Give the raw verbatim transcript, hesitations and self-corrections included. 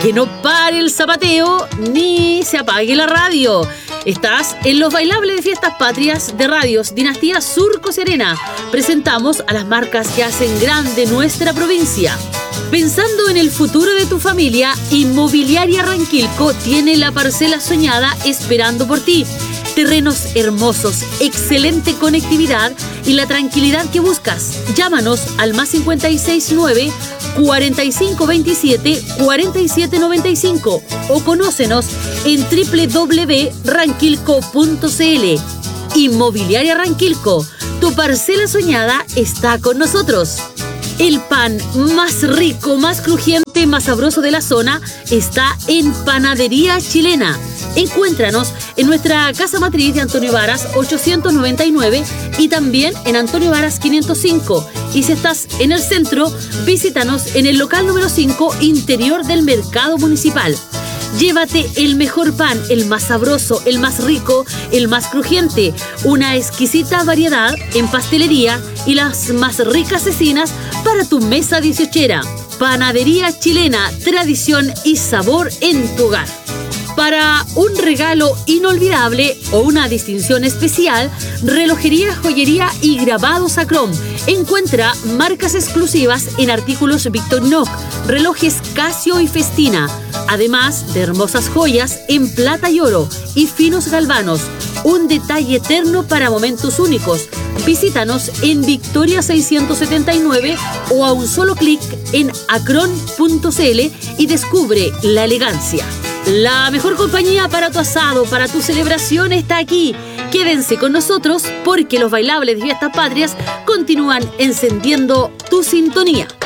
Que no pare el zapateo ni se apague la radio. Estás en los bailables de Fiestas Patrias de Radios Dinastía Surco Serena. Presentamos a las marcas que hacen grande nuestra provincia. Pensando en el futuro de tu familia, Inmobiliaria Ranquilco tiene la parcela soñada esperando por ti. Terrenos hermosos, excelente conectividad y la tranquilidad que buscas. Llámanos al más cinco seis nueve, cuatro cinco dos siete, cuatro siete nueve cinco o conócenos en doble u doble u doble u punto ranquilco punto c l. Inmobiliaria Ranquilco, tu parcela soñada está con nosotros. El pan más rico, más crujiente, más sabroso de la zona está en Panadería Chilena. Encuéntranos en nuestra casa matriz de Antonio Varas ochocientos noventa y nueve y también en Antonio Varas quinientos cinco. Y si estás en el centro, visítanos en el local número cinco, interior del Mercado Municipal. Llévate el mejor pan, el más sabroso, el más rico, el más crujiente, una exquisita variedad en pastelería y las más ricas cecinas para tu mesa dieciochera. Panadería Chilena, tradición y sabor en tu hogar. Para un regalo inolvidable o una distinción especial, relojería, joyería y grabados a chrome. Encuentra marcas exclusivas en artículos Victorinox, relojes Casio y Festina, además de hermosas joyas en plata y oro y finos galvanos. Un detalle eterno para momentos únicos. Visítanos en Victoria seiscientos setenta y nueve o a un solo clic en acron punto c l y descubre la elegancia. La mejor compañía para tu asado, para tu celebración está aquí. Quédense con nosotros porque los bailables de Fiestas Patrias continúan encendiendo tu sintonía.